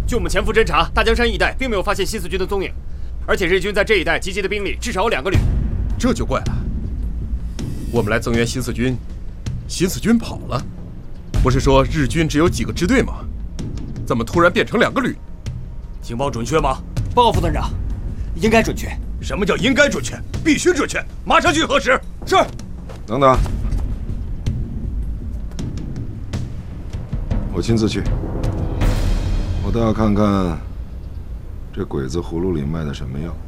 据我们前夫侦查，大江山一带并没有发现新四军的踪影，而且日军在这一带集结的兵力至少有2个旅。 这就怪了，我们来增援新四军，新四军跑了。不是说日军只有几个支队吗？怎么突然变成2个旅？ 情报准确吗？ 报告副团长，应该准确。 什么叫应该准确？必须准确！马上去核实。 是。 等等，我亲自去，我倒要看看这鬼子葫芦里卖的什么药。